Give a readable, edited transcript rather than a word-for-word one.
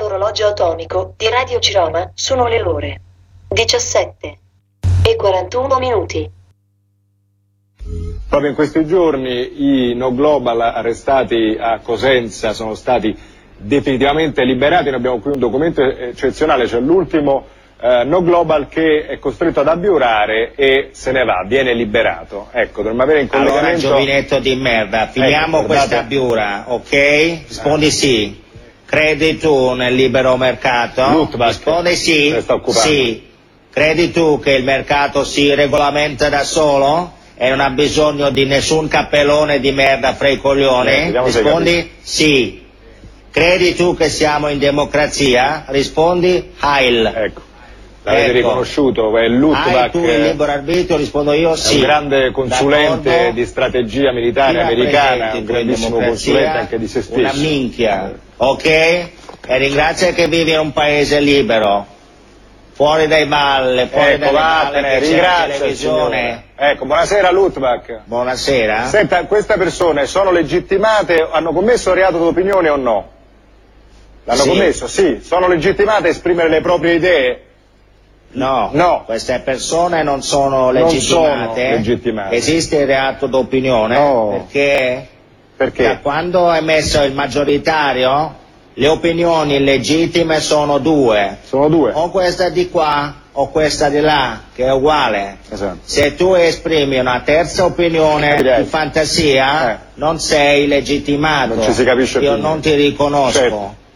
dall'orologio atomico di Radio Ciroma sono le ore 17:41. Proprio in questi giorni i no global arrestati a Cosenza sono stati definitivamente liberati. Noi abbiamo qui un documento eccezionale, cioè l'ultimo no global che è costretto ad abiurare e se ne va, viene liberato. Ecco, dovremmo avere in collegamento... Allora, giovinetto di merda, finiamo questa abiura, ok? Rispondi sì. Credi tu nel libero mercato? Rispondi sì. Sì. Credi tu che il mercato si regolamenta da solo e non ha bisogno di nessun cappellone di merda fra i coglioni? Rispondi sì. Credi tu che siamo in democrazia? Rispondi Heil. Ecco. L'avete riconosciuto, è Luttwak, tu il libero arbitrio? Rispondo io sì. È un grande consulente di strategia militare americana, un grandissimo consulente anche di se stesso. Una minchia, ok? E ringrazia che vivi in un paese libero, fuori dai balle, fuori dalle balle, ringrazia televisione. Ecco, buonasera Luttwak. Buonasera. Senta, queste persone sono legittimate, hanno commesso reato d'opinione o no? L'hanno commesso? Sì. Sono legittimate a esprimere le proprie idee? No, no, queste persone non sono legittimate. Esiste il reato d'opinione perché da quando è messo il maggioritario le opinioni legittime sono due. O questa di qua o questa di là, che è uguale. Esatto. Se tu esprimi una terza opinione di fantasia non sei legittimato. Non ci si capisce più. Io non ti riconosco. Certo.